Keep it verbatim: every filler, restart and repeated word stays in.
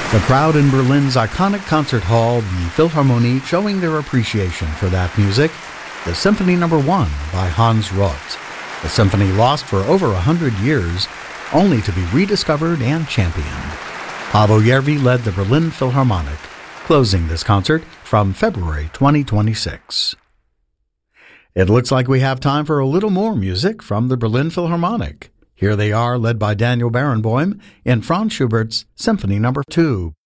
The crowd in Berlin's iconic concert hall, the Philharmonie, showing their appreciation for that music, the Symphony Number One by Hans Roth, a symphony lost for over a hundred years, only to be rediscovered and championed. Paavo Järvi led the Berlin Philharmonic, closing this concert from February twenty twenty-six. It looks like we have time for a little more music from the Berlin Philharmonic. Here they are, led by Daniel Barenboim, in Franz Schubert's Symphony Number Two.